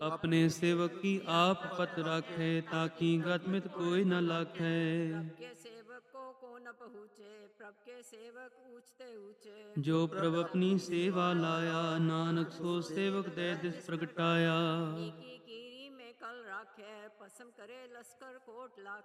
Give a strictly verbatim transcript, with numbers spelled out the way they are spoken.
अपने सेवक की आप पत राखे, ताकि गत मित कोई न लाखे। प्रभ के सेवक को को न पहुँचे, प्रभ के सेवक ऊंचते ऊंचे। जो प्रभ अपनी सेवा लाया, नानक सो सेवक दे दिस प्रगटाया। नीकी कीरी में कल राखे, पसम करे लश्कर कोट लाख।